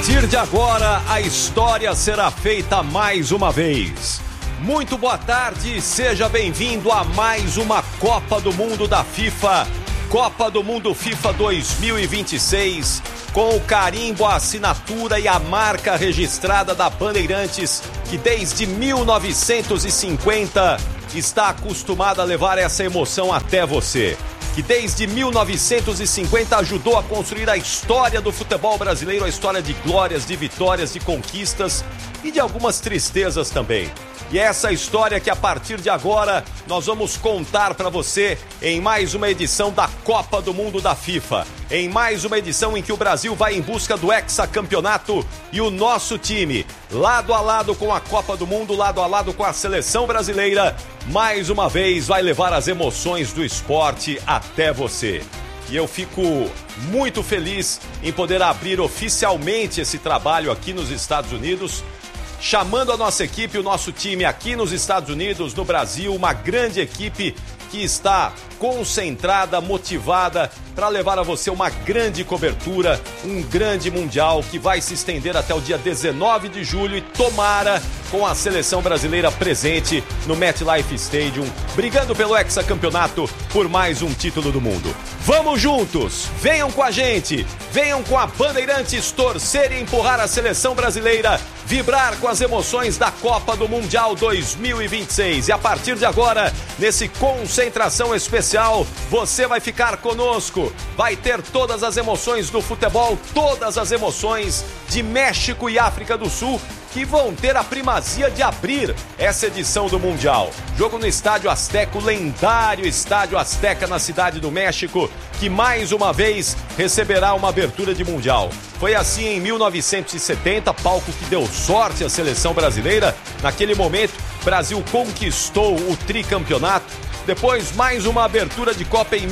partir de agora, a história será feita mais uma vez. Muito boa tarde, seja bem-vindo a mais uma Copa do Mundo da FIFA. Copa do Mundo FIFA 2026, com o carimbo, a assinatura e a marca registrada da Bandeirantes, que desde 1950 está acostumada a levar essa emoção até você. Que desde 1950 ajudou a construir a história do futebol brasileiro, a história de glórias, de vitórias, de conquistas e de algumas tristezas também. E é essa história que a partir de agora nós vamos contar para você em mais uma edição da Copa do Mundo da FIFA. Em mais uma edição em que o Brasil vai em busca do hexacampeonato e o nosso time, lado a lado com a Copa do Mundo, lado a lado com a seleção brasileira, mais uma vez vai levar as emoções do esporte até você. E eu fico muito feliz em poder abrir oficialmente esse trabalho aqui nos Estados Unidos, chamando a nossa equipe, o nosso time aqui nos Estados Unidos, no Brasil, uma grande equipe que está concentrada, motivada para levar a você uma grande cobertura, um grande mundial que vai se estender até o dia 19 de julho e tomara com a seleção brasileira presente no MetLife Stadium, brigando pelo hexacampeonato por mais um título do mundo. Vamos juntos, venham com a gente, venham com a Bandeirantes torcer e empurrar a seleção brasileira, vibrar com as emoções da Copa do Mundial 2026. E a partir de agora, nesse concentração especial, você vai ficar conosco, vai ter todas as emoções do futebol, todas as emoções de México e África do Sul, que vão ter a primazia de abrir essa edição do Mundial. Jogo no Estádio Azteca, o lendário Estádio Azteca na Cidade do México, que mais uma vez receberá uma abertura de Mundial. Foi assim em 1970, palco que deu sorte à seleção brasileira. Naquele momento, o Brasil conquistou o tricampeonato. Depois, mais uma abertura de Copa em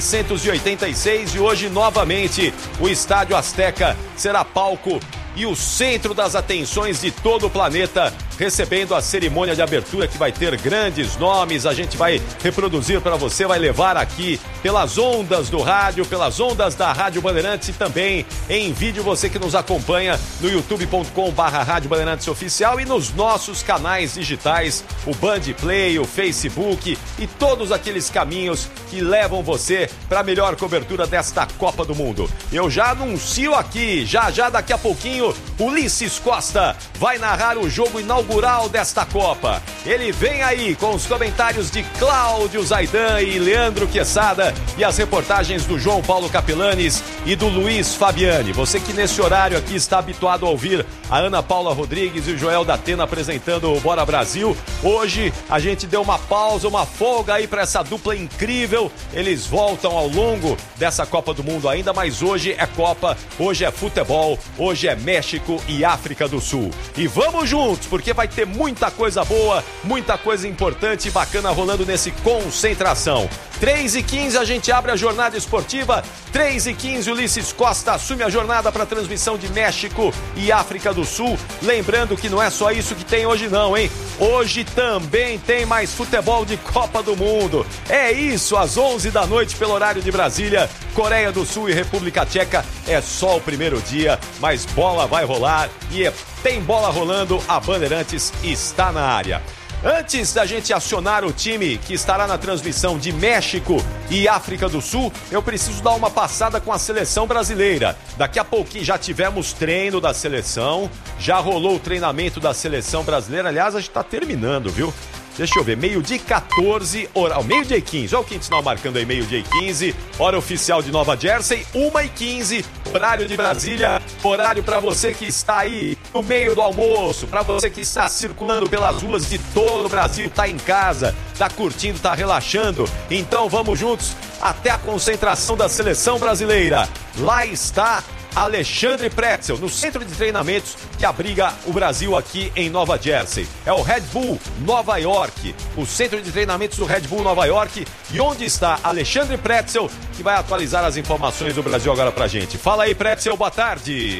1986 e hoje, novamente, o Estádio Azteca será palco e o centro das atenções de todo o planeta, recebendo a cerimônia de abertura que vai ter grandes nomes. A gente vai reproduzir para você, vai levar aqui pelas ondas do rádio, pelas ondas da Rádio Bandeirantes e também em vídeo, você que nos acompanha no youtube.com/Rádio Bandeirantes Oficial e nos nossos canais digitais, o Band Play, o Facebook e todos aqueles caminhos que levam você para a melhor cobertura desta Copa do Mundo. Eu já anuncio aqui, já daqui a pouquinho, Ulisses Costa vai narrar o jogo inaugural desta Copa. Ele vem aí com os comentários de Cláudio Zaidan e Leandro Quesada e as reportagens do João Paulo Capellanes e do Luiz Fabiani. Você que nesse horário aqui está habituado a ouvir a Ana Paula Rodrigues e o Joel Datena apresentando o Bora Brasil, hoje a gente deu uma pausa, uma folga aí para essa dupla incrível. Eles voltam ao longo dessa Copa do Mundo ainda, mas hoje é Copa, hoje é futebol, hoje é México e África do Sul. E vamos juntos, porque vai ter muita coisa boa, muita coisa importante e bacana rolando nesse concentração. 3h15 a gente abre a jornada esportiva, 3h15 Ulisses Costa assume a jornada para a transmissão de México e África do Sul. Lembrando que não é só isso que tem hoje não, hein? Hoje também tem mais futebol de Copa do Mundo. É isso, às 11 da noite pelo horário de Brasília, Coreia do Sul e República Tcheca. É só o primeiro dia, mas bola vai rolar e tem bola rolando, a Bandeirantes está na área. Antes da gente acionar o time que estará na transmissão de México e África do Sul, eu preciso dar uma passada com a seleção brasileira. Daqui a pouquinho já tivemos treino da seleção, já rolou o treinamento da seleção brasileira. Aliás, a gente está terminando, viu? Deixa eu ver, meio-dia 14, meio-dia 15, olha o quinto sinal marcando aí, meio-dia 15, hora oficial de Nova Jersey, 1h15, horário de Brasília, horário para você que está aí no meio do almoço, para você que está circulando pelas ruas de todo o Brasil, está em casa, está curtindo, está relaxando, então vamos juntos até a concentração da seleção brasileira. Lá está Alexandre Pretzel, no centro de treinamentos que abriga o Brasil aqui em Nova Jersey. É o Red Bull Nova York, o centro de treinamentos do Red Bull Nova York, e onde está Alexandre Pretzel, que vai atualizar as informações do Brasil agora pra gente. Fala aí, Pretzel, boa tarde.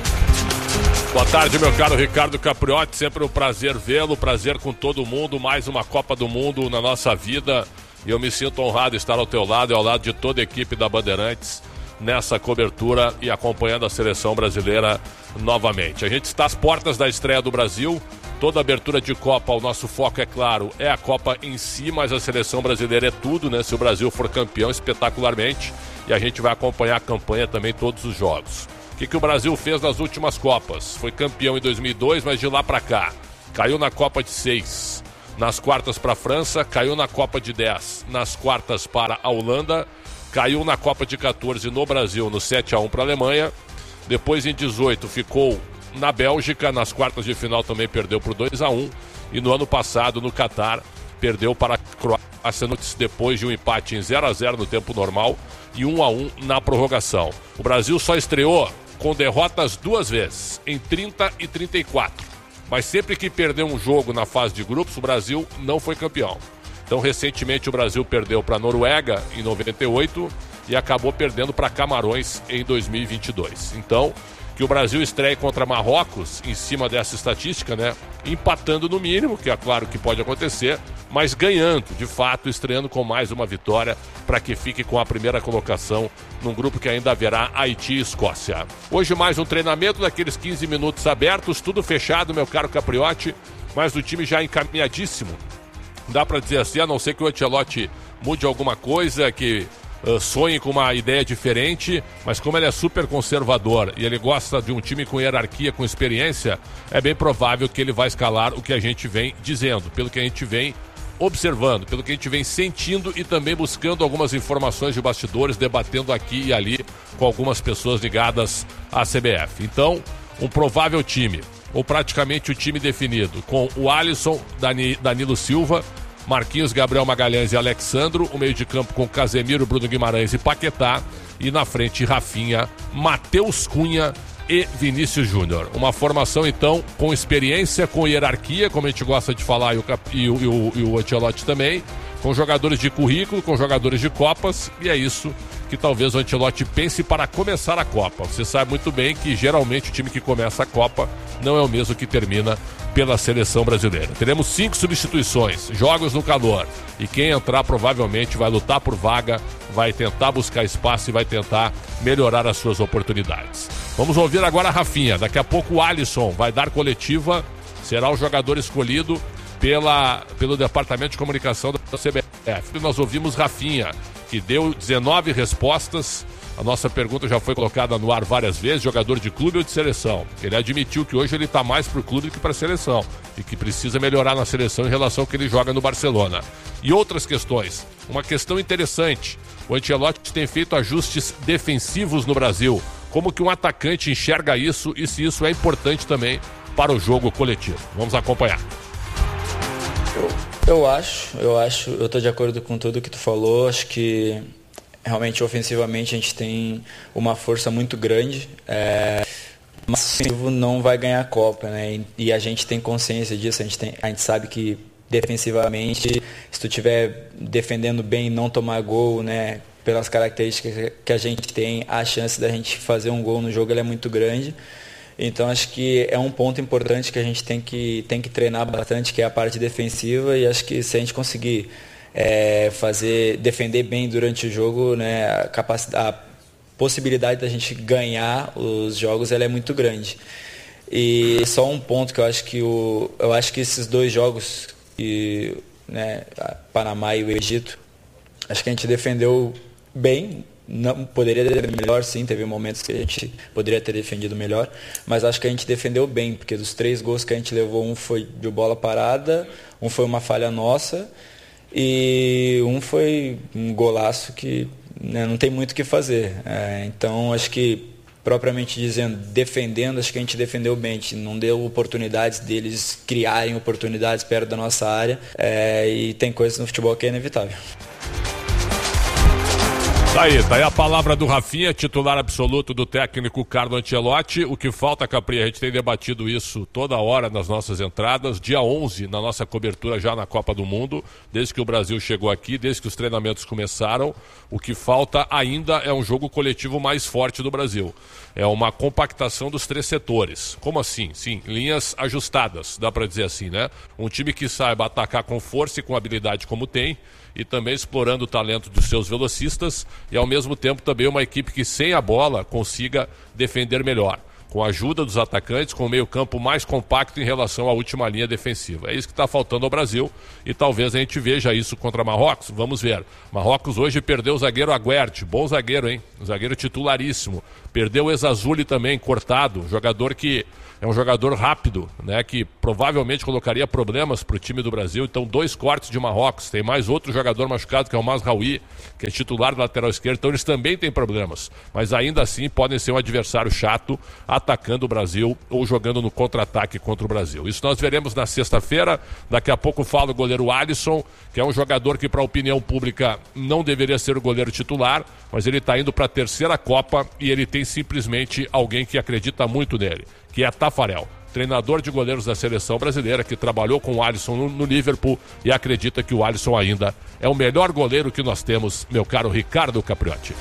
Boa tarde, meu caro Ricardo Capriotti, sempre um prazer vê-lo, prazer com todo mundo, mais uma Copa do Mundo na nossa vida, e eu me sinto honrado de estar ao teu lado e ao lado de toda a equipe da Bandeirantes, nessa cobertura e acompanhando a seleção brasileira novamente. A gente está às portas da estreia do Brasil. Toda abertura de Copa, o nosso foco, é claro, é a Copa em si, mas a seleção brasileira é tudo, né? Se o Brasil for campeão, espetacularmente, e a gente vai acompanhar a campanha também, todos os jogos. O que o Brasil fez nas últimas Copas? Foi campeão em 2002, mas de lá para cá, caiu na Copa de 6, nas quartas para a França, caiu na Copa de 10, nas quartas para a Holanda, caiu na Copa de 14 no Brasil, no 7-1 para a Alemanha, depois em 18 ficou na Bélgica, nas quartas de final também perdeu por 2-1, e no ano passado, no Catar, perdeu para a Croácia depois de um empate em 0-0 no tempo normal e 1-1 na prorrogação. O Brasil só estreou com derrotas 2 vezes, em 30 e 34. Mas sempre que perdeu um jogo na fase de grupos, o Brasil não foi campeão. Então, recentemente, o Brasil perdeu para a Noruega em 98 e acabou perdendo para Camarões em 2022. Então, que o Brasil estreie contra Marrocos, em cima dessa estatística, né? Empatando no mínimo, que é claro que pode acontecer, mas ganhando, de fato, estreando com mais uma vitória para que fique com a primeira colocação num grupo que ainda haverá Haiti e Escócia. Hoje mais um treinamento daqueles 15 minutos abertos, tudo fechado, meu caro Capriotti, mas o time já encaminhadíssimo. Dá para dizer assim, a não ser que o Ancelotti mude alguma coisa, que sonhe com uma ideia diferente, mas como ele é super conservador e ele gosta de um time com hierarquia, com experiência, é bem provável que ele vai escalar o que a gente vem dizendo, pelo que a gente vem observando, pelo que a gente vem sentindo e também buscando algumas informações de bastidores, debatendo aqui e ali com algumas pessoas ligadas à CBF. Então, um provável time, ou praticamente o time definido, com o Alisson, Danilo Silva, Marquinhos, Gabriel Magalhães e Alexandro, o meio de campo com Casemiro, Bruno Guimarães e Paquetá, e na frente Rafinha, Matheus Cunha e Vinícius Júnior. Uma formação, então, com experiência, com hierarquia, como a gente gosta de falar, e o Ancelotti também, com jogadores de currículo, com jogadores de Copas, e é isso que talvez o Ancelotti pense para começar a Copa. Você sabe muito bem que geralmente o time que começa a Copa não é o mesmo que termina pela seleção brasileira. Teremos 5 substituições, jogos no calor, e quem entrar provavelmente vai lutar por vaga, vai tentar buscar espaço e vai tentar melhorar as suas oportunidades. Vamos ouvir agora a Rafinha. Daqui a pouco o Alisson vai dar coletiva, será o jogador escolhido pelo Departamento de Comunicação da CBF. Nós ouvimos Rafinha, que deu 19 respostas. A nossa pergunta já foi colocada no ar várias vezes, jogador de clube ou de seleção. Ele admitiu que hoje ele está mais para o clube do que para a seleção e que precisa melhorar na seleção em relação ao que ele joga no Barcelona. E outras questões. Uma questão interessante, o Ancelotti tem feito ajustes defensivos no Brasil. Como que um atacante enxerga isso e se isso é importante também para o jogo coletivo? Vamos acompanhar. Eu tô de acordo com tudo que tu falou. Acho que realmente ofensivamente a gente tem uma força muito grande, mas o ofensivo não vai ganhar a Copa, né? E a gente tem consciência disso. A gente sabe que defensivamente, se tu estiver defendendo bem e não tomar gol, né, pelas características que a gente tem, a chance da gente fazer um gol no jogo ela é muito grande. Então acho que é um ponto importante que a gente tem que treinar bastante, que é a parte defensiva, e acho que se a gente conseguir defender bem durante o jogo, né, a possibilidade da gente ganhar os jogos ela é muito grande. E só um ponto que eu acho que esses 2 jogos, né, Panamá e o Egito, acho que a gente defendeu bem. Não, poderia ter melhor, sim, teve momentos que a gente poderia ter defendido melhor, mas acho que a gente defendeu bem, porque dos 3 gols que a gente levou, um foi de bola parada, um foi uma falha nossa e um foi um golaço que, né, não tem muito o que fazer. Então acho que, propriamente dizendo, defendendo, acho que a gente defendeu bem, a gente não deu oportunidades deles criarem oportunidades perto da nossa área, e tem coisas no futebol que é inevitável. Tá aí a palavra do Rafinha, titular absoluto do técnico Carlo Ancelotti. O que falta, Capri, a gente tem debatido isso toda hora nas nossas entradas. Dia 11, na nossa cobertura já na Copa do Mundo, desde que o Brasil chegou aqui, desde que os treinamentos começaram, o que falta ainda é um jogo coletivo mais forte do Brasil. É uma compactação dos 3 setores. Como assim? Sim, linhas ajustadas, dá para dizer assim, né? Um time que saiba atacar com força e com habilidade como tem, e também explorando o talento dos seus velocistas e ao mesmo tempo também uma equipe que sem a bola consiga defender melhor, com a ajuda dos atacantes, com o meio-campo mais compacto em relação à última linha defensiva. É isso que está faltando ao Brasil e talvez a gente veja isso contra Marrocos. Vamos ver. Marrocos hoje perdeu o zagueiro Aguerd, bom zagueiro, hein? Zagueiro titularíssimo. Perdeu o Ezazuli também, cortado, jogador que é um jogador rápido, né, que provavelmente colocaria problemas para o time do Brasil. Então, 2 cortes de Marrocos. Tem mais outro jogador machucado, que é o Mazraoui, que é titular do lateral esquerdo. Então, eles também têm problemas. Mas, ainda assim, podem ser um adversário chato atacando o Brasil ou jogando no contra-ataque contra o Brasil. Isso nós veremos na sexta-feira. Daqui a pouco fala o goleiro Alisson, que é um jogador que, para a opinião pública, não deveria ser o goleiro titular, mas ele está indo para a 3ª Copa e ele tem simplesmente alguém que acredita muito nele, que é Tafarel, treinador de goleiros da seleção brasileira, que trabalhou com o Alisson no Liverpool e acredita que o Alisson ainda é o melhor goleiro que nós temos, meu caro Ricardo Capriotti.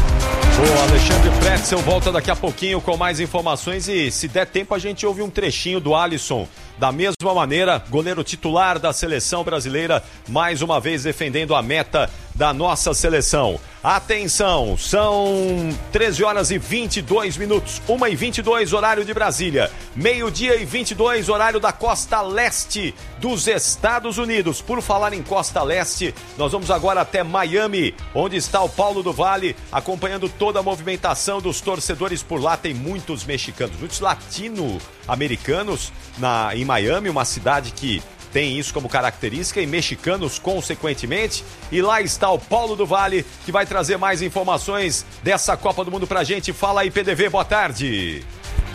O Alexandre Pretzel volta daqui a pouquinho com mais informações e, se der tempo, a gente ouve um trechinho do Alisson. Da mesma maneira, goleiro titular da seleção brasileira, mais uma vez defendendo a meta da nossa seleção. Atenção, são 13 horas e 22 minutos, 1h22, horário de Brasília, 12h22, horário da costa leste dos Estados Unidos. Por falar em costa leste, nós vamos agora até Miami, onde está o Paulo do Vale, acompanhando toda a movimentação dos torcedores por lá. Tem muitos mexicanos, muitos latino-americanos em Miami, uma cidade que tem isso como característica, e mexicanos consequentemente. E lá está o Paulo do Vale, que vai trazer mais informações dessa Copa do Mundo pra gente. Fala aí, PDV, boa tarde.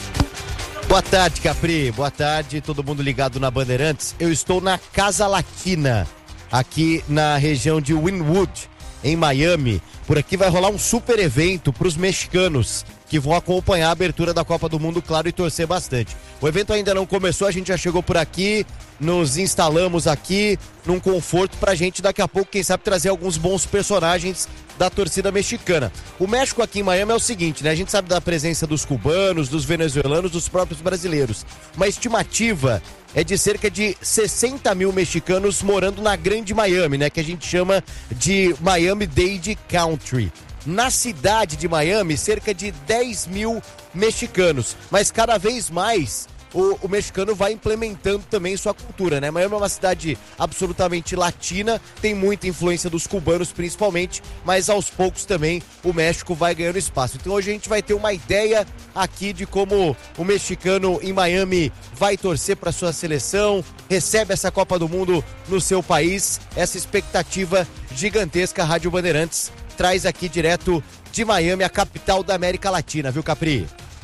Boa tarde, Capri. Boa tarde, todo mundo ligado na Bandeirantes. Eu estou na Casa Latina, aqui na região de Wynwood, em Miami. Por aqui vai rolar um super evento para os mexicanos que vão acompanhar a abertura da Copa do Mundo, claro, e torcer bastante. O evento ainda não começou, a gente já chegou por aqui, nos instalamos aqui num conforto pra gente daqui a pouco, quem sabe, trazer alguns bons personagens da torcida mexicana. O México aqui em Miami é o seguinte, né? A gente sabe da presença dos cubanos, dos venezuelanos, dos próprios brasileiros. Uma estimativa é de cerca de 60 mil mexicanos morando na Grande Miami, né? Que a gente chama de Miami-Dade Country. Na cidade de Miami, cerca de 10 mil mexicanos. Mas cada vez mais o mexicano vai implementando também sua cultura, né? Miami é uma cidade absolutamente latina, tem muita influência dos cubanos principalmente, mas aos poucos também o México vai ganhando espaço. Então hoje a gente vai ter uma ideia aqui de como o mexicano em Miami vai torcer para sua seleção, recebe essa Copa do Mundo no seu país, essa expectativa gigantesca. A Rádio Bandeirantes traz aqui direto de Miami, a capital da América Latina, viu, Capri?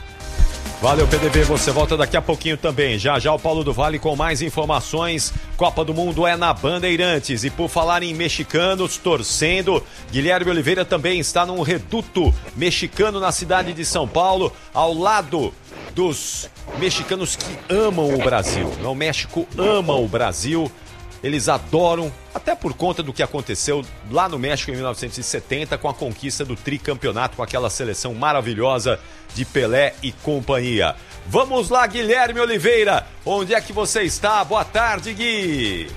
Valeu, PDV, você volta daqui a pouquinho também. Já já o Paulo do Vale com mais informações. Copa do Mundo é na Bandeirantes. E por falar em mexicanos torcendo, Guilherme Oliveira também está num reduto mexicano na cidade de São Paulo, ao lado dos mexicanos que amam o Brasil. O México ama o Brasil. Eles adoram, até por conta do que aconteceu lá no México em 1970, com a conquista do tricampeonato, com aquela seleção maravilhosa de Pelé e companhia. Vamos lá, Guilherme Oliveira, onde é que você está? Boa tarde, Gui!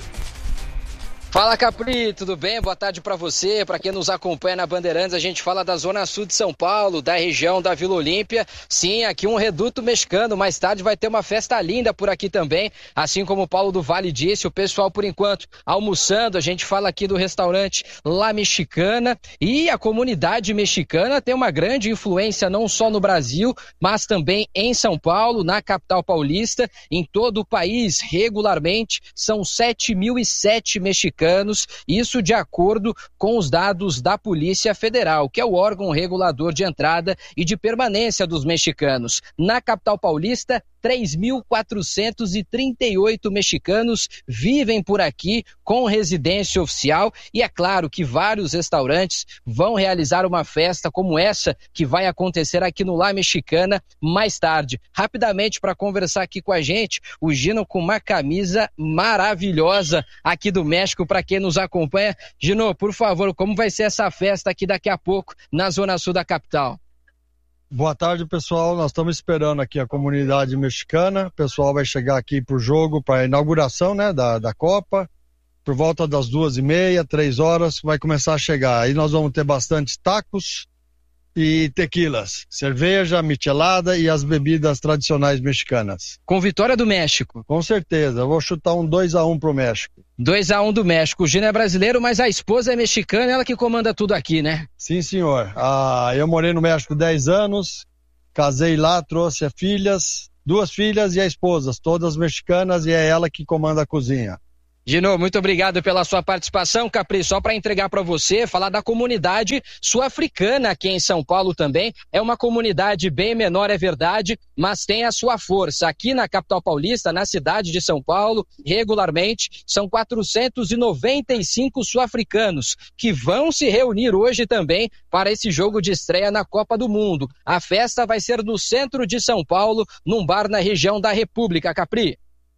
Fala, Capri, tudo bem? Boa tarde para você, para quem nos acompanha na Bandeirantes. A gente fala da Zona Sul de São Paulo, da região da Vila Olímpia. Sim, aqui um reduto mexicano. Mais tarde vai ter uma festa linda por aqui também. Assim como o Paulo do Vale disse, o pessoal, por enquanto, almoçando. A gente fala aqui do restaurante La Mexicana. E a comunidade mexicana tem uma grande influência não só no Brasil, mas também em São Paulo, na capital paulista, em todo o país. Regularmente, são 7.007 mexicanos. Isso de acordo com os dados da Polícia Federal, que é o órgão regulador de entrada e de permanência dos mexicanos. Na capital paulista, 3.438 mexicanos vivem por aqui com residência oficial, e é claro que vários restaurantes vão realizar uma festa como essa que vai acontecer aqui no La Mexicana mais tarde. Rapidamente, para conversar aqui com a gente, o Gino com uma camisa maravilhosa aqui do México para quem nos acompanha. Gino, por favor, como vai ser essa festa aqui daqui a pouco na Zona Sul da capital? Boa tarde, pessoal. Nós estamos esperando aqui a comunidade mexicana. O pessoal vai chegar aqui para o jogo, para a inauguração, né, da Copa. por volta das 2h30, 3 horas, vai começar a chegar. Aí nós vamos ter bastante tacos e tequilas, cerveja, michelada e as bebidas tradicionais mexicanas. Com vitória do México. Com certeza, eu vou chutar um 2-1 pro México. 2-1 do México. O Gino é brasileiro, mas a esposa é mexicana, ela que comanda tudo aqui, né? Sim, senhor. Eu morei no México 10 anos, casei lá, trouxe as filhas, 2 filhas e a esposa, todas mexicanas, e é ela que comanda a cozinha. Gino, muito obrigado pela sua participação. Capri, só para entregar para você, falar da comunidade sul-africana aqui em São Paulo também. É uma comunidade bem menor, é verdade, mas tem a sua força. Aqui na capital paulista, na cidade de São Paulo, regularmente, são 495 sul-africanos que vão se reunir hoje também para esse jogo de estreia na Copa do Mundo. A festa vai ser no centro de São Paulo, num bar na região da República, Capri.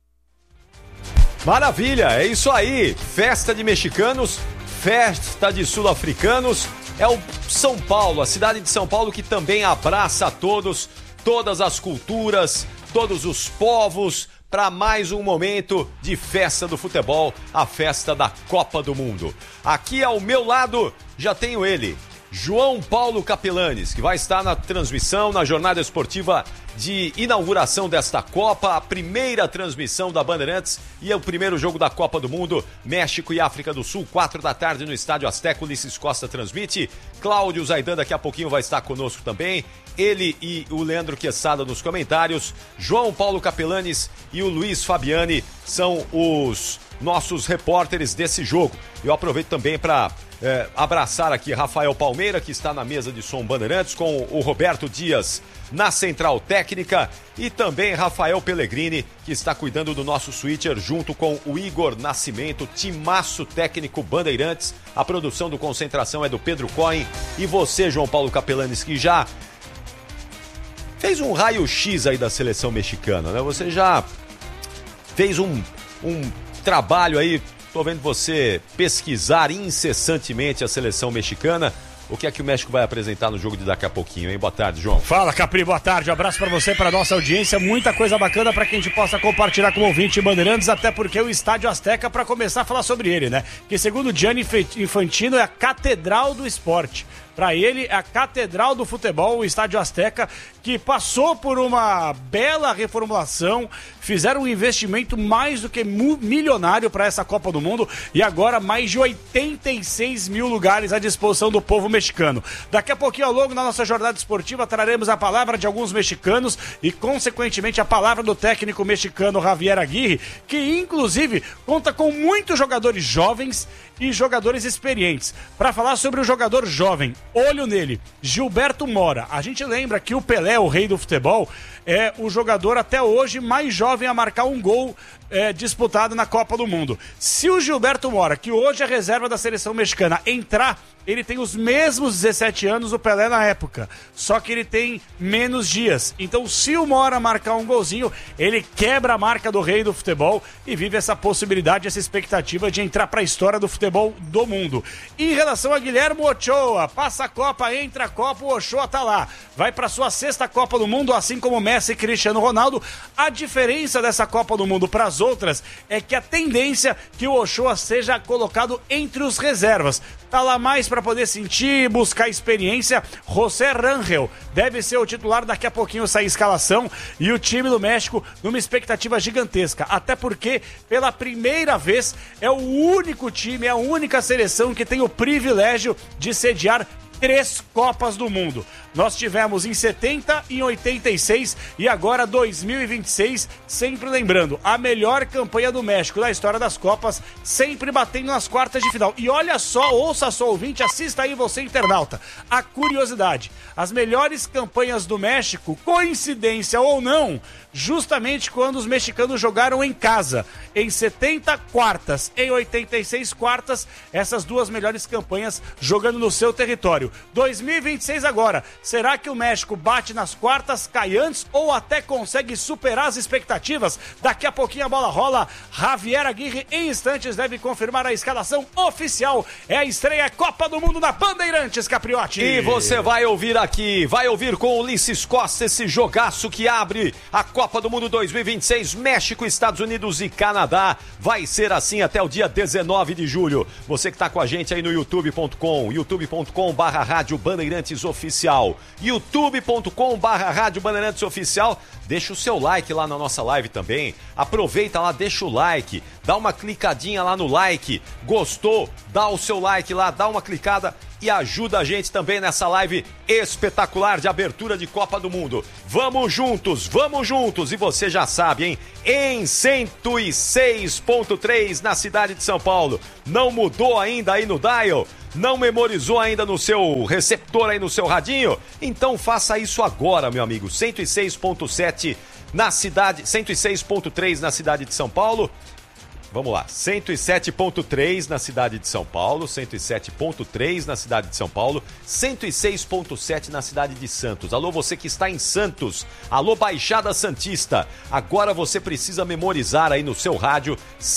Maravilha, é isso aí. Festa de mexicanos, festa de sul-africanos. É o São Paulo, a cidade de São Paulo que também abraça a todos, todas as culturas, todos os povos, para mais um momento de festa do futebol, a festa da Copa do Mundo. Aqui ao meu lado já tenho ele, João Paulo Capelanes, que vai estar na transmissão, na jornada esportiva de inauguração desta Copa, a primeira transmissão da Bandeirantes e é o primeiro jogo da Copa do Mundo, México e África do Sul, 4 da tarde no Estádio Azteca. Ulisses Costa transmite, Cláudio Zaidan daqui a pouquinho vai estar conosco também, ele e o Leandro Quesada nos comentários, João Paulo Capelanes e o Luiz Fabiani são os nossos repórteres desse jogo. Eu aproveito também para abraçar aqui Rafael Palmeira, que está na mesa de som Bandeirantes, com o Roberto Dias na central técnica e também Rafael Pellegrini, que está cuidando do nosso switcher junto com o Igor Nascimento, timaço técnico Bandeirantes. A produção do Concentração é do Pedro Cohen e você, João Paulo Capelanes, que já fez um raio-x aí da seleção mexicana, né? Você já fez um trabalho aí, tô vendo você pesquisar incessantemente a seleção mexicana. O que é que o México vai apresentar no jogo de daqui a pouquinho, hein? Boa tarde, João. Fala, Capri, boa tarde. Um abraço pra você, pra nossa audiência. Muita coisa bacana pra que a gente possa compartilhar com o ouvinte Bandeirantes, até porque o Estádio Azteca, pra começar a falar sobre ele, né? Que segundo Gianni Infantino é a catedral do esporte. Para ele, a catedral do futebol, o Estádio Azteca, que passou por uma bela reformulação, fizeram um investimento mais do que milionário para essa Copa do Mundo e agora mais de 86 mil lugares à disposição do povo mexicano. Daqui a pouquinho, ao longo da nossa jornada esportiva, traremos a palavra de alguns mexicanos e, consequentemente, a palavra do técnico mexicano Javier Aguirre, que, inclusive, conta com muitos jogadores jovens e jogadores experientes. Para falar sobre o jogador jovem, olho nele, Gilberto Mora. A gente lembra que o Pelé, o rei do futebol, é o jogador até hoje mais jovem a marcar um gol disputado na Copa do Mundo. Se o Gilberto Mora, que hoje é reserva da seleção mexicana, entrar, ele tem os mesmos 17 anos do Pelé na época, só que ele tem menos dias. Então, se o Mora marcar um golzinho, ele quebra a marca do rei do futebol e vive essa possibilidade, essa expectativa de entrar para a história do futebol do mundo. Em relação a Guilherme Ochoa, passa a Copa, entra a Copa, o Ochoa tá lá. Vai para sua 6ª Copa do Mundo, assim como Messi e Cristiano Ronaldo. A diferença dessa Copa do Mundo para as outras é que a tendência é que o Ochoa seja colocado entre os reservas. Tá lá mais para poder sentir, buscar experiência. José Rangel deve ser o titular, daqui a pouquinho sai a escalação e o time do México numa expectativa gigantesca, até porque pela primeira vez é o único time, é a única seleção que tem o privilégio de sediar 3 Copas do Mundo. Nós tivemos em 70, em 86 e agora 2026, sempre lembrando, a melhor campanha do México da história das Copas, sempre batendo nas quartas de final. E olha só, ouça só, ouvinte, assista aí você, internauta, a curiosidade. As melhores campanhas do México, coincidência ou não, justamente quando os mexicanos jogaram em casa. Em 70, quartas. Em 86, quartas. Essas 2 melhores campanhas jogando no seu território. calendário. 2026 agora. Será que o México bate nas quartas, cai antes ou até consegue superar as expectativas? Daqui a pouquinho a bola rola. Javier Aguirre em instantes deve confirmar a escalação oficial. É a estreia Copa do Mundo na Bandeirantes, Capriotti. E você vai ouvir aqui, vai ouvir com o Ulisses Costa esse jogaço que abre a Copa do Mundo 2026, México, Estados Unidos e Canadá. Vai ser assim até o dia 19 de julho. Você que está com a gente aí no youtube.com/Rádio Bandeirantes Oficial, youtube.com/Rádio Bandeirantes Oficial. Deixa o seu like lá na nossa live também. Aproveita lá, deixa o like, dá uma clicadinha lá no like. Gostou? Dá o seu like lá, dá uma clicada e ajuda a gente também nessa live espetacular de abertura de Copa do Mundo. Vamos juntos, e você já sabe, hein? Em 106.3 na cidade de São Paulo. Não mudou ainda aí no dial? Não memorizou ainda no seu receptor aí no seu radinho? Então faça isso agora, meu amigo. 106.7 na cidade, 106.3 na cidade de São Paulo. Vamos lá, 107.3 na cidade de São Paulo, 107.3 na cidade de São Paulo, 106.7 na cidade de Santos. Alô, você que está em Santos, alô, Baixada Santista, agora você precisa memorizar aí no seu rádio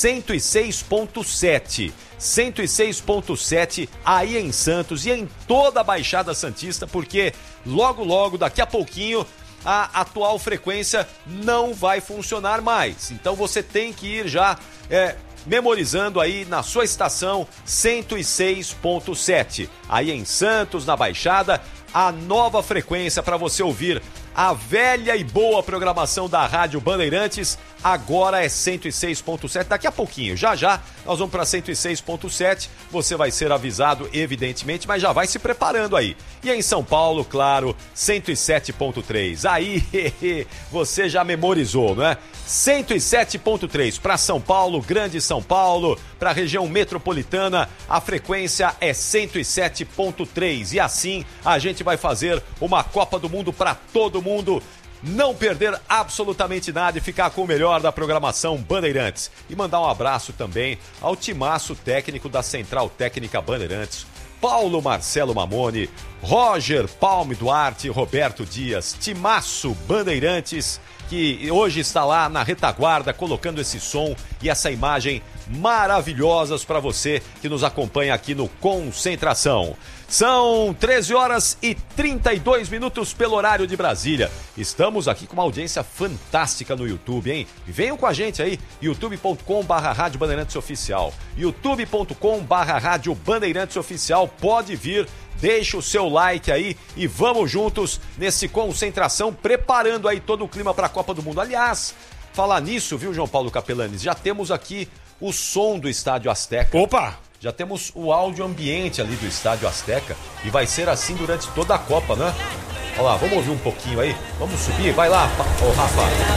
106.7. 106.7 aí em Santos e em toda a Baixada Santista, porque logo, daqui a pouquinho, a atual frequência não vai funcionar mais. Então você tem que ir já memorizando aí na sua estação 106.7. Aí em Santos, na Baixada, a nova frequência para você ouvir a velha e boa programação da Rádio Bandeirantes. Agora é 106.7, daqui a pouquinho, já nós vamos para 106.7, você vai ser avisado, evidentemente, mas já vai se preparando aí. E em São Paulo, claro, 107.3, aí você já memorizou, não é? 107.3 para São Paulo, Grande São Paulo, para a região metropolitana, a frequência é 107.3 e assim a gente vai fazer uma Copa do Mundo para todo mundo. Não perder absolutamente nada e ficar com o melhor da programação Bandeirantes. E mandar um abraço também ao timaço técnico da Central Técnica Bandeirantes, Paulo Marcelo Mamone, Roger Palme Duarte, Roberto Dias, timaço Bandeirantes, que hoje está lá na retaguarda colocando esse som e essa imagem maravilhosas para você que nos acompanha aqui no Concentração. São 13 horas e 32 minutos pelo horário de Brasília. Estamos aqui com uma audiência fantástica no YouTube, hein? Venham com a gente aí, youtube.com/Rádio Bandeirantes Oficial, youtube.com/Rádio Bandeirantes Oficial, pode vir, deixa o seu like aí e vamos juntos nesse Concentração, preparando aí todo o clima para a Copa do Mundo. Aliás, falar nisso, viu, João Paulo Capelanes, já temos aqui o som do Estádio Azteca. Opa! Já temos o áudio ambiente ali do Estádio Azteca e vai ser assim durante toda a Copa, né? Olha lá, vamos ouvir um pouquinho aí? Vamos subir? Vai lá, ô Rafa.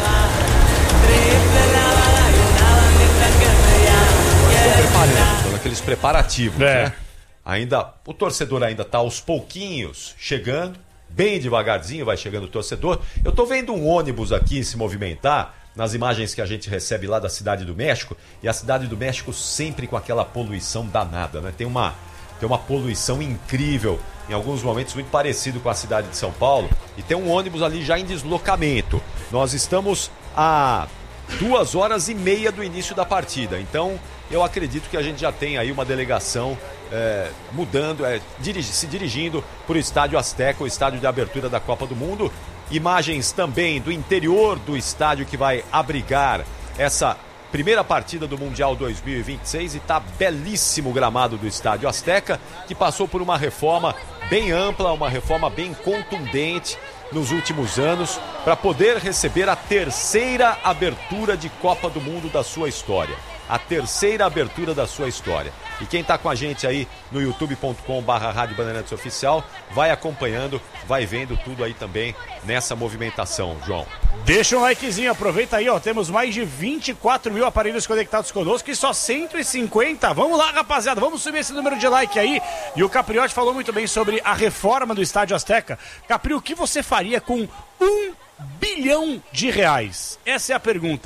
Estão preparando, estão naqueles preparativos, né? O torcedor ainda está aos pouquinhos chegando, bem devagarzinho vai chegando o torcedor. Eu tô vendo um ônibus aqui se movimentar, nas imagens que a gente recebe lá da Cidade do México, e a Cidade do México sempre com aquela poluição danada, né? Tem uma poluição incrível, em alguns momentos muito parecido com a cidade de São Paulo, e tem um ônibus ali já em deslocamento. Nós estamos a 2h30 do início da partida, então eu acredito que a gente já tem aí uma delegação se dirigindo para o Estádio Azteca, o estádio de abertura da Copa do Mundo. Imagens também do interior do estádio que vai abrigar essa primeira partida do Mundial 2026 e tá belíssimo o gramado do Estádio Azteca, que passou por uma reforma bem ampla, uma reforma bem contundente nos últimos anos, para poder receber a terceira abertura de Copa do Mundo da sua história. A terceira abertura da sua história. E quem está com a gente aí no youtube.com/Rádio Bandeirantes Oficial vai acompanhando, vai vendo tudo aí também nessa movimentação, João. Deixa um likezinho, aproveita aí, ó, temos mais de 24 mil aparelhos conectados conosco e só 150. Vamos lá, rapaziada, vamos subir esse número de like aí. E o Capriotti falou muito bem sobre a reforma do Estádio Azteca. Capri, o que você faria com R$1 bilhão? Essa é a pergunta.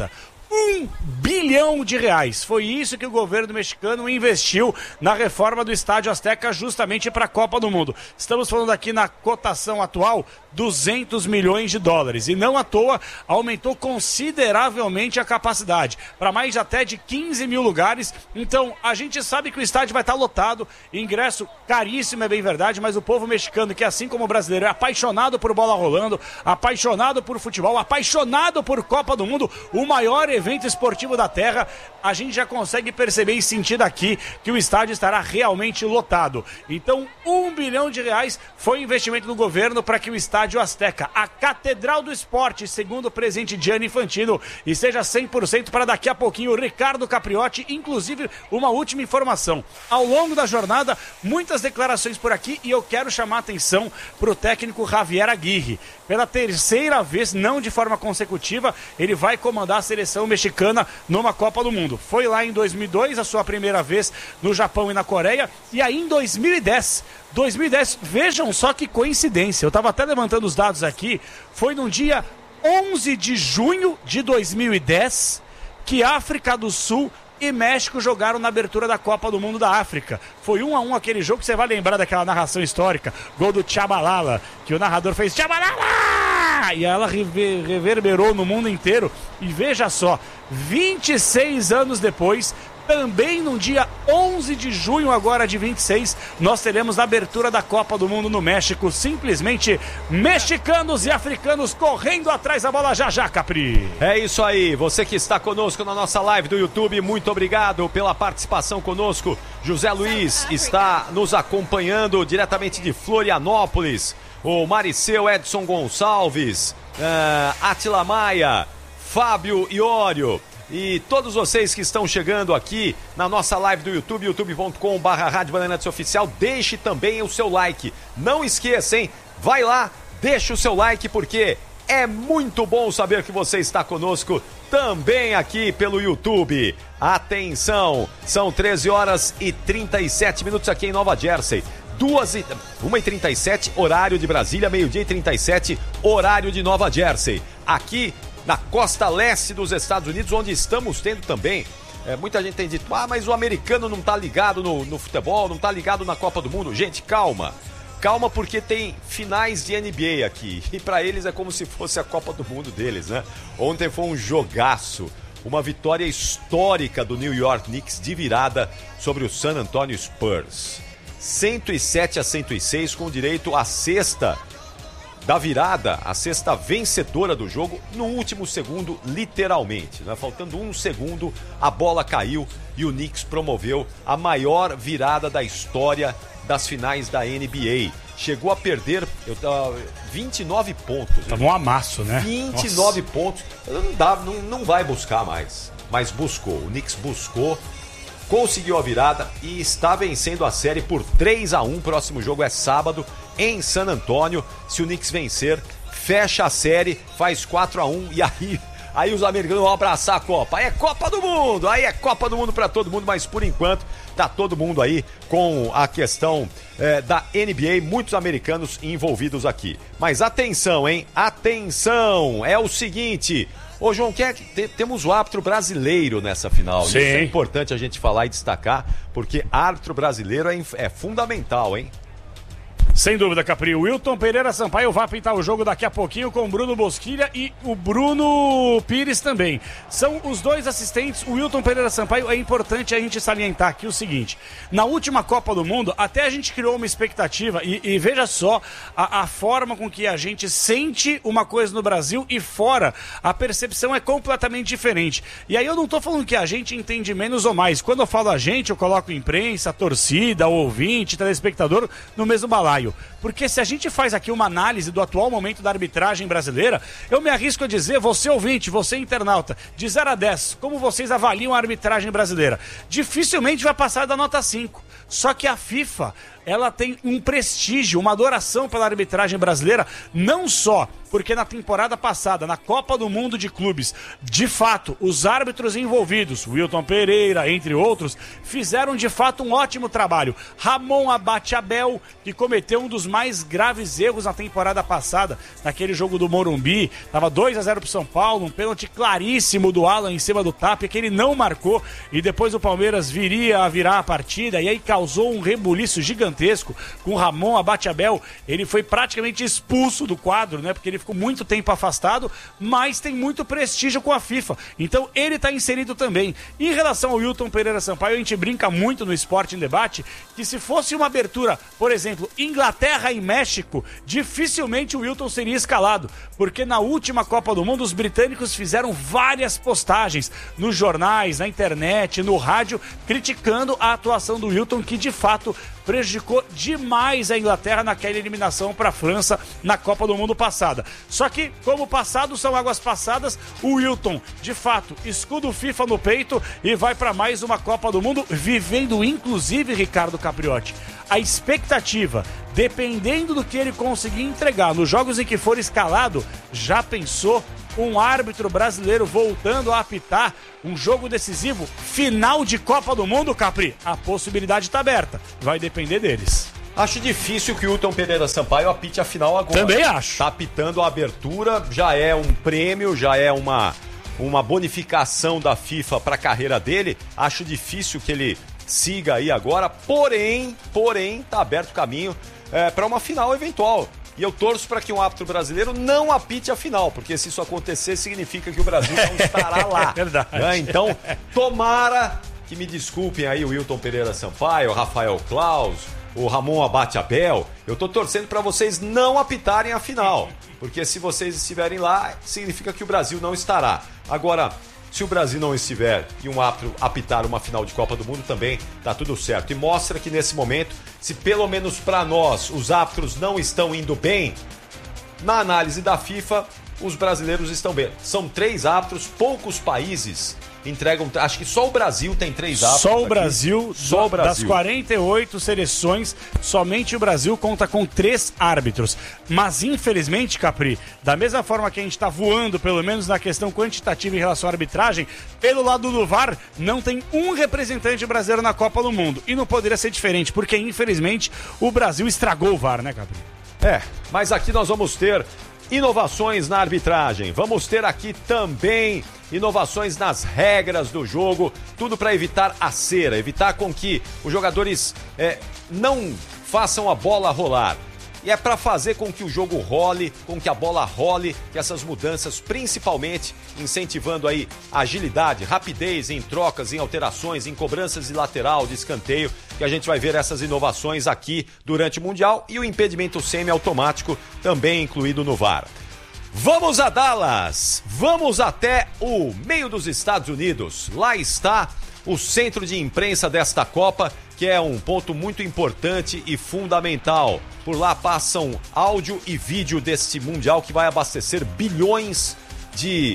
R$1 bilhão. Foi isso que o governo mexicano investiu na reforma do Estádio Azteca justamente para a Copa do Mundo. Estamos falando aqui na cotação atual, $200 milhões. E não à toa, aumentou consideravelmente a capacidade, para mais até de 15 mil lugares. Então, a gente sabe que o estádio vai estar lotado, ingresso caríssimo, é bem verdade, mas o povo mexicano, que assim como o brasileiro, é apaixonado por bola rolando, apaixonado por futebol, apaixonado por Copa do Mundo, o maior evento esportivo da Terra, a gente já consegue perceber e sentir daqui que o estádio estará realmente lotado. Então, R$1 bilhão foi o investimento do governo para que o Estádio Azteca, a Catedral do Esporte, segundo o presidente Gianni Infantino, esteja 100% para daqui a pouquinho o Ricardo Capriotti. Inclusive, uma última informação. Ao longo da jornada, muitas declarações por aqui e eu quero chamar a atenção para o técnico Javier Aguirre. Pela terceira vez, não de forma consecutiva, ele vai comandar a seleção mexicana numa Copa do Mundo. Foi lá em 2002, a sua primeira vez no Japão e na Coreia, e aí em 2010, vejam só que coincidência, eu estava até levantando os dados aqui, foi no dia 11 de junho de 2010 que África do Sul e México jogaram na abertura da Copa do Mundo da África. Foi 1-1 aquele jogo, que você vai lembrar daquela narração histórica, gol do Tchabalala, que o narrador fez Tchabalala! E ela reverberou no mundo inteiro. E veja só, 26 anos depois, também no dia 11 de junho agora de 26, nós teremos a abertura da Copa do Mundo no México. Simplesmente mexicanos e africanos correndo atrás da bola já, Capri. É isso aí, você que está conosco na nossa live do YouTube, muito obrigado pela participação conosco. José Luiz está nos acompanhando diretamente de Florianópolis. O Mariceu Edson Gonçalves, Atila Maia, Fábio Iório. E todos vocês que estão chegando aqui na nossa live do YouTube, youtube.com/Rádio Bandeirantes Oficial, deixe também o seu like. Não esqueça, hein? Vai lá, deixa o seu like, porque é muito bom saber que você está conosco também aqui pelo YouTube. Atenção, são 13h37 aqui em Nova Jersey. 1h37, horário de Brasília, 12h37, horário de Nova Jersey. Aqui na costa leste dos Estados Unidos, onde estamos tendo também, muita gente tem dito, mas o americano não tá ligado no futebol, não tá ligado na Copa do Mundo. Gente, calma, porque tem finais de NBA aqui, e para eles é como se fosse a Copa do Mundo deles, né? Ontem foi um jogaço, uma vitória histórica do New York Knicks de virada sobre o San Antonio Spurs. 107-106, com direito à sexta da virada, a sexta vencedora do jogo, no último segundo, literalmente, né? Faltando um segundo, a bola caiu e o Knicks promoveu a maior virada da história das finais da NBA. Chegou a perder 29 pontos. Tava um amasso, né? 29 pontos. Não vai buscar mais, mas buscou. O Knicks buscou, conseguiu a virada e está vencendo a série por 3-1. O próximo jogo é sábado em San Antônio. Se o Knicks vencer, fecha a série, faz 4-1 e aí os americanos vão abraçar a Copa. Aí é Copa do Mundo, para todo mundo, mas por enquanto tá todo mundo aí com a questão da NBA, muitos americanos envolvidos aqui. Mas atenção, hein? Atenção! É o seguinte, ô João, temos o árbitro brasileiro nessa final. Sim. Isso é importante a gente falar e destacar, porque árbitro brasileiro é fundamental, hein? Sem dúvida, Capri. O Wilton Pereira Sampaio vai pintar o jogo daqui a pouquinho com o Bruno Bosquilha e o Bruno Pires também. São os dois assistentes. O Wilton Pereira Sampaio, é importante a gente salientar aqui o seguinte: na última Copa do Mundo, até a gente criou uma expectativa e veja só a forma com que a gente sente uma coisa no Brasil e fora, a percepção é completamente diferente. E aí eu não tô falando que a gente entende menos ou mais. Quando eu falo a gente, eu coloco imprensa, torcida, ouvinte, telespectador no mesmo balaio. Porque se a gente faz aqui uma análise do atual momento da arbitragem brasileira, eu me arrisco a dizer, você ouvinte, você internauta, de 0 a 10, como vocês avaliam a arbitragem brasileira? Dificilmente vai passar da nota 5. Só que a FIFA, ela tem um prestígio, uma adoração pela arbitragem brasileira, não só porque na temporada passada, na Copa do Mundo de Clubes, de fato, os árbitros envolvidos, Wilton Pereira, entre outros, fizeram de fato um ótimo trabalho. Ramon Abate Abel, que cometeu um dos mais graves erros na temporada passada, naquele jogo do Morumbi, estava 2-0 pro São Paulo, um pênalti claríssimo do Alan em cima do Tapia, que ele não marcou, e depois o Palmeiras viria a virar a partida, e aí causou um rebuliço gigantesco com o Ramon Abate Abel. Ele foi praticamente expulso do quadro, né, porque ele ficou muito tempo afastado, mas tem muito prestígio com a FIFA. Então ele está inserido também. Em relação ao Wilton Pereira Sampaio, a gente brinca muito no Esporte em Debate que se fosse uma abertura, por exemplo, Inglaterra e México, dificilmente o Wilton seria escalado, porque na última Copa do Mundo os britânicos fizeram várias postagens nos jornais, na internet, no rádio, criticando a atuação do Wilton, que de fato prejudicou demais a Inglaterra naquela eliminação para a França na Copa do Mundo passada. Só que, como passado são águas passadas, o Wilton, de fato, escudo FIFA no peito e vai para mais uma Copa do Mundo, vivendo inclusive, Ricardo Capriotti, a expectativa, dependendo do que ele conseguir entregar nos jogos em que for escalado, já pensou um árbitro brasileiro voltando a apitar um jogo decisivo, final de Copa do Mundo, Capri? A possibilidade está aberta, vai depender deles. Acho difícil que o Wilton Pereira Sampaio apite a final agora. Também acho. Tá apitando a abertura, já é um prêmio, já é uma bonificação da FIFA para a carreira dele. Acho difícil que ele siga aí agora, porém, tá aberto o caminho para uma final eventual. E eu torço para que um árbitro brasileiro não apite a final, porque se isso acontecer, significa que o Brasil não estará lá. É verdade. Então, tomara que me desculpem aí o Wilton Pereira Sampaio, o Rafael Claus, o Ramon Abate Abel. Eu tô torcendo para vocês não apitarem a final, porque se vocês estiverem lá, significa que o Brasil não estará. Agora, se o Brasil não estiver e um árbitro apitar uma final de Copa do Mundo, também tá tudo certo. E mostra que nesse momento, se pelo menos para nós os árbitros não estão indo bem, na análise da FIFA, os brasileiros estão bem. São 3 árbitros, poucos países entregam, acho que só o Brasil tem 3 árbitros. Só o Brasil, das 48 seleções, somente o Brasil conta com 3 árbitros. Mas infelizmente, Capri, da mesma forma que a gente está voando, pelo menos na questão quantitativa em relação à arbitragem, pelo lado do VAR, não tem um representante brasileiro na Copa do Mundo. E não poderia ser diferente, porque infelizmente o Brasil estragou o VAR, né, Capri? Mas aqui nós vamos ter inovações na arbitragem. Vamos ter aqui também inovações nas regras do jogo, tudo para evitar a cera, evitar com que os jogadores não façam a bola rolar. E é para fazer com que o jogo role, com que a bola role, que essas mudanças, principalmente incentivando aí agilidade, rapidez em trocas, em alterações, em cobranças de lateral, de escanteio, que a gente vai ver essas inovações aqui durante o Mundial e o impedimento semiautomático também incluído no VAR. Vamos a Dallas, vamos até o meio dos Estados Unidos. Lá está o centro de imprensa desta Copa, que é um ponto muito importante e fundamental. Por lá passam áudio e vídeo deste Mundial que vai abastecer bilhões de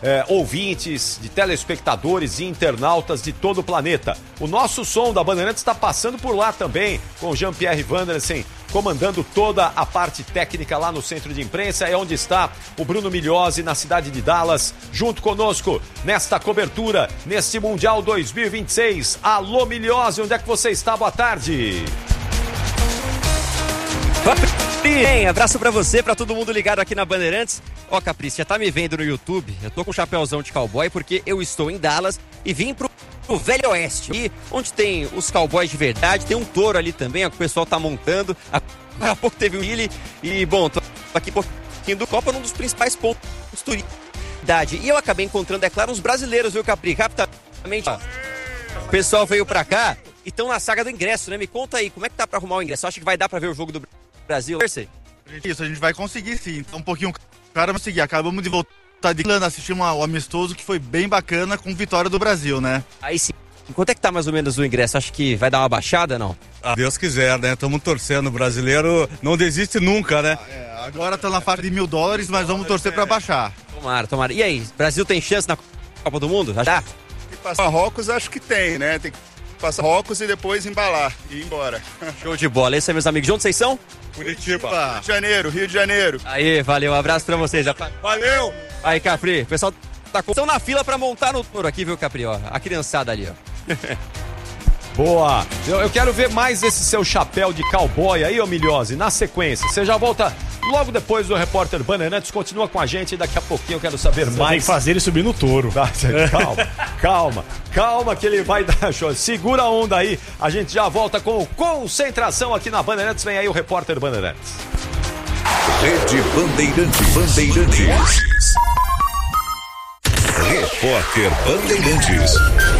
ouvintes, de telespectadores e internautas de todo o planeta. O nosso som da Bandeirantes está passando por lá também, com Jean-Pierre Vandersen comandando toda a parte técnica lá no centro de imprensa. É onde está o Bruno Migliosi, na cidade de Dallas, junto conosco nesta cobertura, neste Mundial 2026. Alô, Migliosi, onde é que você está? Boa tarde. Bem, abraço pra você, pra todo mundo ligado aqui na Bandeirantes. Ó, Caprice, já tá me vendo no YouTube? Eu tô com um chapéuzão de cowboy porque eu estou em Dallas e vim pro Velho Oeste, e onde tem os cowboys de verdade, tem um touro ali também, ó, que o pessoal tá montando. Há pouco teve o Chile e, bom, tô aqui um pouquinho do Copa, num dos principais pontos turísticos. E eu acabei encontrando, é claro, uns brasileiros, viu, Capri? Rapidamente, ó, o pessoal veio pra cá e estão na saga do ingresso, né? Me conta aí, como é que tá pra arrumar o ingresso? Acha que vai dar pra ver o jogo do Brasil? Isso, a gente vai conseguir sim. Então um pouquinho, cara, vamos seguir. Acabamos de voltar de Clã, assistir um amistoso que foi bem bacana com vitória do Brasil, né? Aí sim. Quanto é que tá mais ou menos o ingresso? Acho que vai dar uma baixada, não? Ah, Deus quiser, né? Estamos torcendo. O brasileiro não desiste nunca, né? Agora tá na faixa de $1.000, mas vamos torcer pra baixar. Tomara. E aí, Brasil tem chance na Copa do Mundo? Já? Marrocos acho que tem, né? Tem que passar rocos e depois embalar e ir embora. Show de bola. Esse é, meus amigos. De onde vocês são? Curitiba. Rio de Janeiro. Aí, valeu. Um abraço pra vocês. Valeu! Aí, Capri, o pessoal estão na fila pra montar no touro aqui, viu, Capri? Ó, a criançada ali, ó. Boa! Eu quero ver mais esse seu chapéu de cowboy aí, ô Milhose, na sequência. Você já volta logo depois do Repórter Bandeirantes. Continua com a gente, daqui a pouquinho eu quero saber mais. Tem que fazer ele subir no touro. Calma que ele vai dar show. Segura a onda aí, a gente já volta com Concentração aqui na Bandeirantes. Vem aí o Repórter Bandeirantes. Rede Bandeirantes. Repórter Bandeirantes.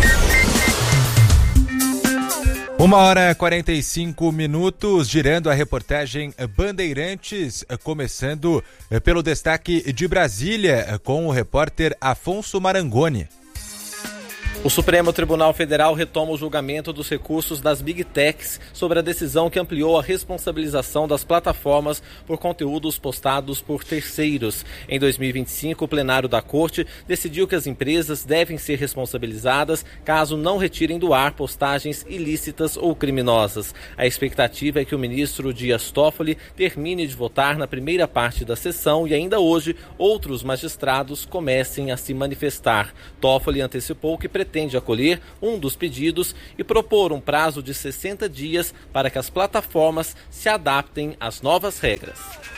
1h45, girando a reportagem Bandeirantes, começando pelo destaque de Brasília, com o repórter Afonso Marangoni. O Supremo Tribunal Federal retoma o julgamento dos recursos das Big Techs sobre a decisão que ampliou a responsabilização das plataformas por conteúdos postados por terceiros. Em 2025, o plenário da Corte decidiu que as empresas devem ser responsabilizadas caso não retirem do ar postagens ilícitas ou criminosas. A expectativa é que o ministro Dias Toffoli termine de votar na primeira parte da sessão e ainda hoje outros magistrados comecem a se manifestar. Toffoli antecipou que pretende acolher um dos pedidos e propor um prazo de 60 dias para que as plataformas se adaptem às novas regras.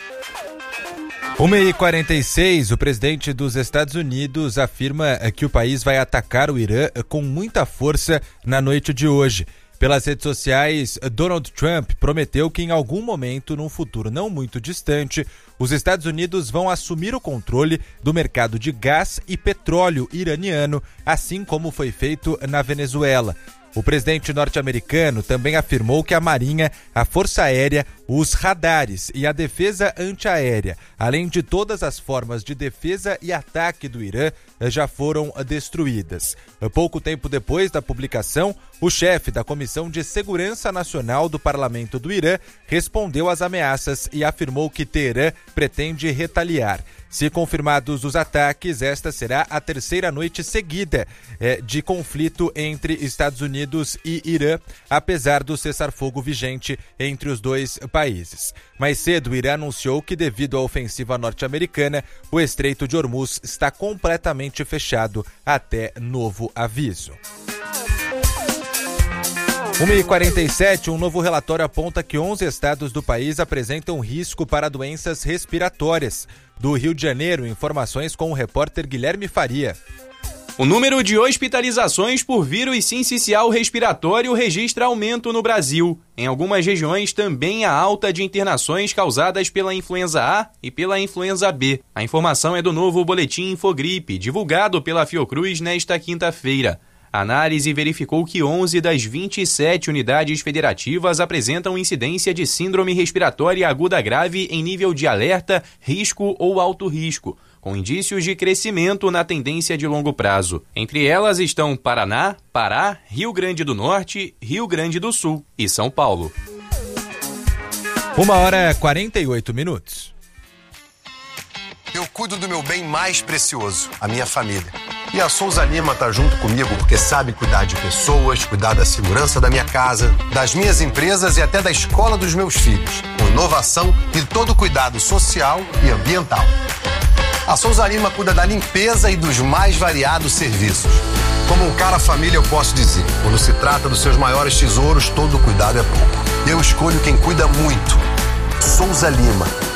1h46, o presidente dos Estados Unidos afirma que o país vai atacar o Irã com muita força na noite de hoje. Pelas redes sociais, Donald Trump prometeu que em algum momento, num futuro não muito distante, os Estados Unidos vão assumir o controle do mercado de gás e petróleo iraniano, assim como foi feito na Venezuela. O presidente norte-americano também afirmou que a Marinha, a Força Aérea, os radares e a defesa antiaérea, além de todas as formas de defesa e ataque do Irã, já foram destruídas. Pouco tempo depois da publicação, o chefe da Comissão de Segurança Nacional do Parlamento do Irã respondeu às ameaças e afirmou que Teherã pretende retaliar. Se confirmados os ataques, esta será a terceira noite seguida de conflito entre Estados Unidos e Irã, apesar do cessar-fogo vigente entre os dois países. Mais cedo, o Irã anunciou que, devido à ofensiva norte-americana, o Estreito de Hormuz está completamente fechado até novo aviso. 1h47, um novo relatório aponta que 11 estados do país apresentam risco para doenças respiratórias. Do Rio de Janeiro, informações com o repórter Guilherme Faria. O número de hospitalizações por vírus sincicial respiratório registra aumento no Brasil. Em algumas regiões também há alta de internações causadas pela influenza A e pela influenza B. A informação é do novo boletim Infogripe, divulgado pela Fiocruz nesta quinta-feira. A análise verificou que 11 das 27 unidades federativas apresentam incidência de síndrome respiratória aguda grave em nível de alerta, risco ou alto risco, com indícios de crescimento na tendência de longo prazo. Entre elas estão Paraná, Pará, Rio Grande do Norte, Rio Grande do Sul e São Paulo. 1h48. Eu cuido do meu bem mais precioso, a minha família. E a Souza Lima tá junto comigo porque sabe cuidar de pessoas, cuidar da segurança da minha casa, das minhas empresas e até da escola dos meus filhos, com inovação e todo cuidado social e ambiental. A Souza Lima cuida da limpeza e dos mais variados serviços. Como um cara família, eu posso dizer, quando se trata dos seus maiores tesouros, todo cuidado é pouco. Eu escolho quem cuida muito. Souza Lima.